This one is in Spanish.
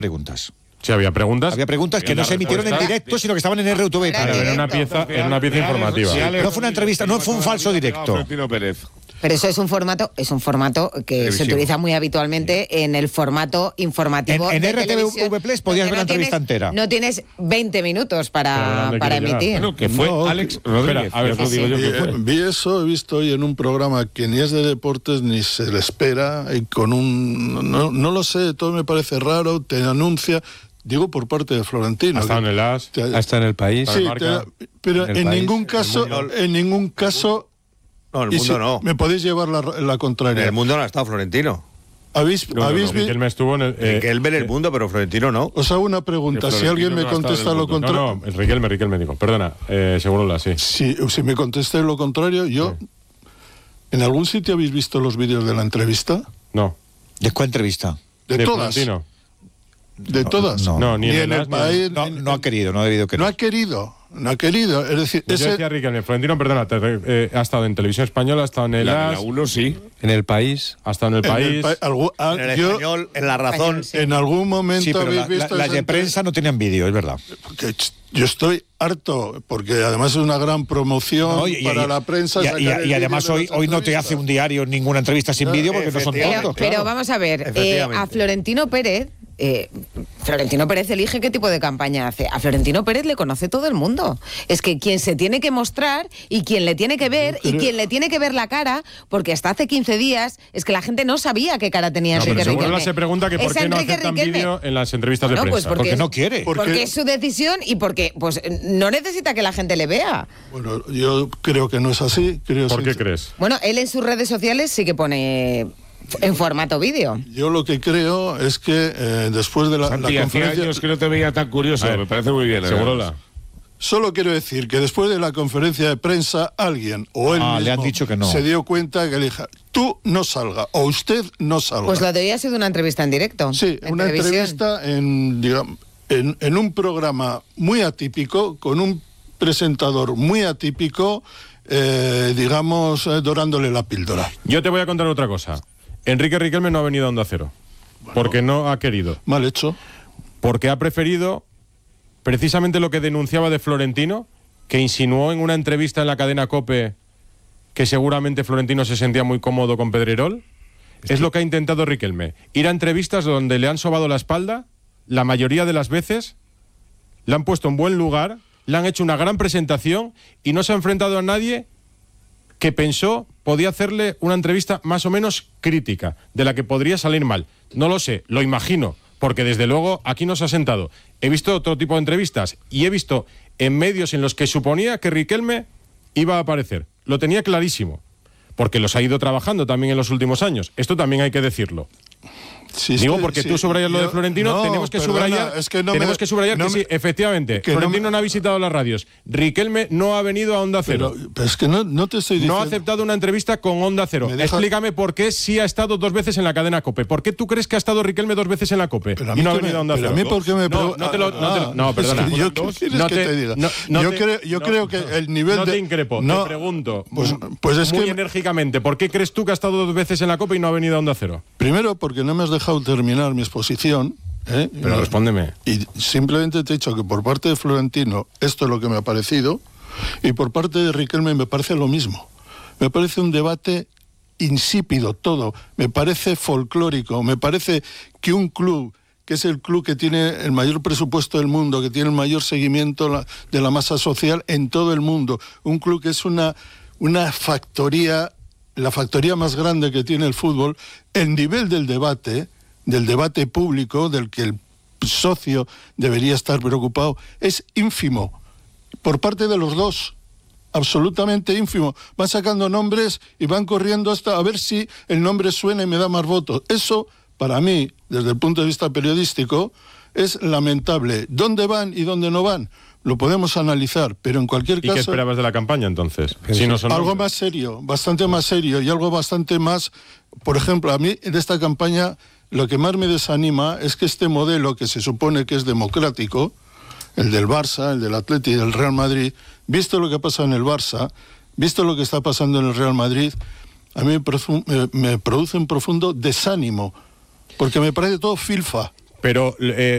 preguntas. Sí, había preguntas. Había preguntas que no se emitieron en directo, sino que estaban en RTV. Era una pieza informativa. No fue una entrevista, no fue un falso directo. Florentino Pérez. Pero eso es un formato que se utiliza muy habitualmente en el formato informativo. En de RTV televisión, Plus podías ver la entrevista entera. No tienes 20 minutos para emitir. Bueno, que fue Alex Rodríguez. Espera, a ver, digo yo que fue. Vi eso, he visto hoy en un programa que ni es de deportes ni se le espera, y con no lo sé, todo me parece raro, te anuncia, digo por parte de Florentino. Ha estado en el AS, ha estado en el País. Sí, pero en ningún caso, No, en el mundo no. Me podéis llevar la contraria. En el mundo no ha estado Florentino. ¿Habéis visto? Riquelme estuvo en el... Riquelme en el mundo, pero Florentino no. Os hago una pregunta, si alguien me contesta lo contrario... No, Riquelme digo, perdona, Segurola, sí. Si me contestáis lo contrario, yo... Sí. ¿En algún sitio habéis visto los vídeos de la entrevista? No. ¿De cuál entrevista? De todas. Florentino. ¿De todas? No, ni en el país. No ha querido, no ha debido querer. No ha querido. Es decir, Yo decía Riquelme, Florentino, perdona, ha estado en Televisión Española, ha estado en el AS, La 1 sí. En el País. ha estado en el País. En el Español, en La Razón. En algún momento Sí, pero habéis visto... las de prensa no tenían vídeo, es verdad. Que yo estoy harto, porque además es una gran promoción para la prensa. Y además hoy no te hace un diario ninguna entrevista sin vídeo porque no son tontos. Pero vamos a ver, a Florentino Pérez... Florentino Pérez elige qué tipo de campaña hace. A Florentino Pérez le conoce todo el mundo. Es que quien se tiene que mostrar y quien le tiene que ver y quien le tiene que ver la cara, porque hasta hace 15 días es que la gente no sabía qué cara tenía Enrique Riquelme. Segurola se pregunta que por qué no aceptan vídeo en las entrevistas de prensa. Pues porque no quiere. Porque es su decisión y porque pues no necesita que la gente le vea. Bueno, yo creo que no es así. ¿Por qué crees? Bueno, él en sus redes sociales sí que pone... en formato vídeo. Yo lo que creo es que después de la Santi, hacía conferencia... años que no te veía tan curioso, me parece muy bien. Segurola. Solo quiero decir que después de la conferencia de prensa, alguien o él mismo le han dicho que no. se dio cuenta que le dijo, tú no salga, o usted no salga. Pues lo de hoy ha sido una entrevista en directo. Sí, una entrevista en un programa muy atípico, con un presentador muy atípico, dorándole la píldora. Yo te voy a contar otra cosa. Enrique Riquelme no ha venido a Onda Cero. Porque no ha querido. Mal hecho. Porque ha preferido precisamente lo que denunciaba de Florentino, que insinuó en una entrevista en la cadena COPE que seguramente Florentino se sentía muy cómodo con Pedrerol. Es lo que ha intentado Riquelme. Ir a entrevistas donde le han sobado la espalda, la mayoría de las veces, le han puesto en buen lugar, le han hecho una gran presentación y no se ha enfrentado a nadie que pensó podía hacerle una entrevista más o menos crítica, de la que podría salir mal. No lo sé, lo imagino, porque desde luego aquí nos ha sentado. He visto otro tipo de entrevistas y he visto en medios en los que suponía que Riquelme iba a aparecer. Lo tenía clarísimo, porque los ha ido trabajando también en los últimos años. Esto también hay que decirlo. Sí, digo, porque tú subrayas lo de Florentino, tenemos que subrayar que sí, efectivamente, Florentino no ha visitado las radios, Riquelme no ha venido a Onda Cero. Pero es que no te estoy diciendo... No ha aceptado una entrevista con Onda Cero. Explícame por qué sí ha estado 2 veces en la cadena COPE. ¿Por qué tú crees que ha estado Riquelme 2 veces en la COPE y no ha venido a Onda Cero? Pero a mí, ¿por qué me No, perdona. ¿Qué quieres que te diga? Yo creo que el nivel no de... te increpo, te pregunto pues es muy que enérgicamente, ¿por qué crees tú que ha estado 2 veces en la COPE y no ha venido a Onda Cero? Primero, porque no me has dejado terminar mi exposición. Pero respóndeme. Y simplemente te he dicho que por parte de Florentino esto es lo que me ha parecido, y por parte de Riquelme me parece lo mismo. Me parece un debate insípido todo, me parece folclórico, me parece que un club, que es el club que tiene el mayor presupuesto del mundo, que tiene el mayor seguimiento de la masa social en todo el mundo, un club que es una factoría, la factoría más grande que tiene el fútbol, el nivel del debate público, del que el socio debería estar preocupado, es ínfimo, por parte de los dos, absolutamente ínfimo. Van sacando nombres y van corriendo hasta a ver si el nombre suena y me da más votos. Eso, para mí, desde el punto de vista periodístico, es lamentable. ¿Dónde van y dónde no van? Lo podemos analizar, pero en cualquier caso... ¿Y qué esperabas de la campaña, entonces? Si no son algo más serio, bastante más serio, y algo bastante más... Por ejemplo, a mí, de esta campaña, lo que más me desanima es que este modelo, que se supone que es democrático, el del Barça, el del Atleti y del Real Madrid, visto lo que pasa en el Barça, visto lo que está pasando en el Real Madrid, a mí me produce un profundo desánimo, porque me parece todo filfa. Pero